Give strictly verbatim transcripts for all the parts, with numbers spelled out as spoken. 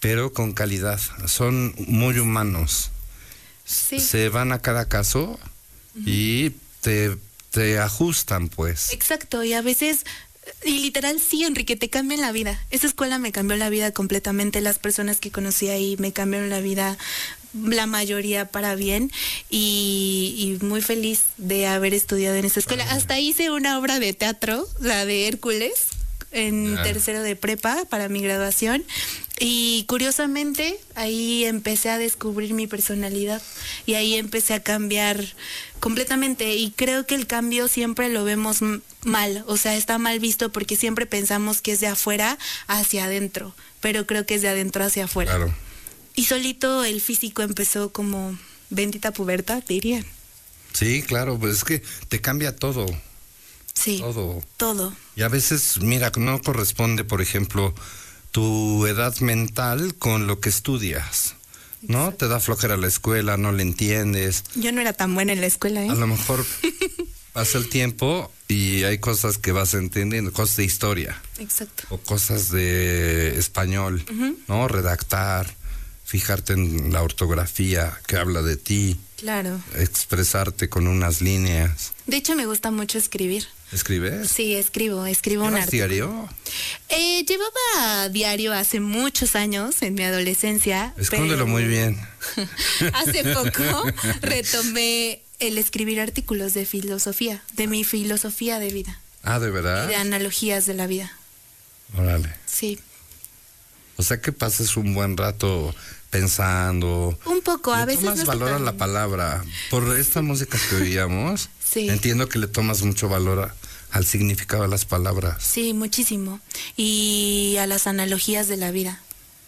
pero con calidad. Son muy humanos. Sí. Se van a cada caso uh-huh. y te, te ajustan, pues. Exacto, y a veces, y literal sí, Enrique, te cambian la vida. Esa escuela me cambió la vida completamente. Las personas que conocí ahí me cambiaron la vida, la mayoría para bien, y, y muy feliz de haber estudiado en esa escuela. Ay. Hasta hice una obra de teatro, la de Hércules, en ah. tercero de prepa para mi graduación, y curiosamente ahí empecé a descubrir mi personalidad y ahí empecé a cambiar completamente, y creo que el cambio siempre lo vemos mal, o sea, está mal visto porque siempre pensamos que es de afuera hacia adentro, pero creo que es de adentro hacia afuera. Claro. Y solito el físico empezó como bendita pubertad, dirían. Sí, claro, pues es que te cambia todo. Sí, todo. Todo. Y a veces, mira, no corresponde, por ejemplo, tu edad mental con lo que estudias, ¿no? Exacto. Te da flojera la escuela, no le entiendes. Yo no era tan buena en la escuela, ¿eh? A lo mejor pasa el tiempo y hay cosas que vas entendiendo, cosas de historia. Exacto. O cosas de español, uh-huh. ¿no? Redactar, fijarte en la ortografía que habla de ti. Claro. Expresarte con unas líneas. De hecho, me gusta mucho escribir. ¿Escribes? Sí, escribo, escribo un artículo. ¿Diario? Eh, llevaba diario hace muchos años, en mi adolescencia. Escóndelo pero muy bien. Hace poco retomé el escribir artículos de filosofía, de mi filosofía de vida. Ah, ¿de verdad? De analogías de la vida. Órale. Sí. O sea que pases un buen rato pensando. Un poco, a veces. Le tomas no valor tan... a la palabra. Por esta música que oíamos, sí. Entiendo que le tomas mucho valor a, al significado de las palabras. Sí, muchísimo. Y a las analogías de la vida.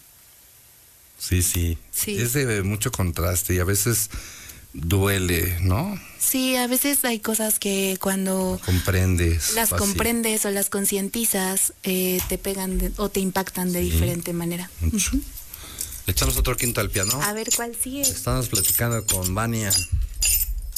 Sí, sí. Sí. Es de mucho contraste y a veces duele, ¿no? Sí, a veces hay cosas que cuando comprendes, las fácil. comprendes o las concientizas, eh, te pegan de, o te impactan de sí. diferente manera. Mucho. Uh-huh. Echamos otro quinto al piano. A ver cuál sigue. Estamos platicando con Vania.